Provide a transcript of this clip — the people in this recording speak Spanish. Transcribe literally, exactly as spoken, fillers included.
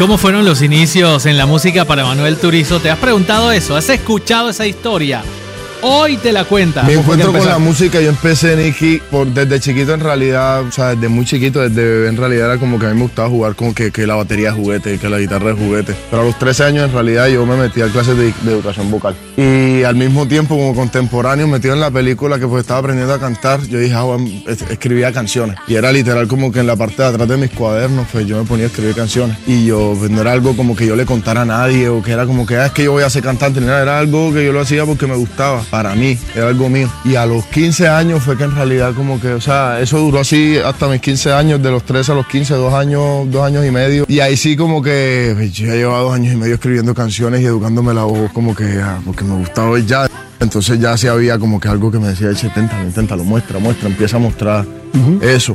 cómo fueron los inicios en la música para Manuel Turizo? ¿Te has preguntado eso? ¿Has escuchado esa historia? Hoy te la cuenta. Mi encuentro con la música, yo empecé, Nicky, por, desde chiquito en realidad, o sea, desde muy chiquito, desde bebé en realidad era como que a mí me gustaba jugar como que, que la batería de juguete, que la guitarra de juguete. Pero a los trece años en realidad yo me metí a clases de, de educación vocal. Y al mismo tiempo, como contemporáneo, metido en la película que pues estaba aprendiendo a cantar, yo dije, ah, bueno, es, escribía canciones. Y era literal como que en la parte de atrás de mis cuadernos, pues yo me ponía a escribir canciones. Y yo, pues no era algo como que yo le contara a nadie o que era como que, ah, es que yo voy a ser cantante, ni nada, era algo que yo lo hacía porque me gustaba. Para mí, era algo mío. Y a los quince años fue que en realidad como que, o sea, eso duró así hasta mis quince años, de los trece a los quince, dos años, dos años y medio. Y ahí sí como que pues, yo ya llevaba dos años y medio escribiendo canciones y educándome la voz como que, ah, porque me gustaba ya. Entonces ya sí había como que algo que me decía, che, inténtalo, inténtalo, muestra, muestra, empieza a mostrar uh-huh. eso.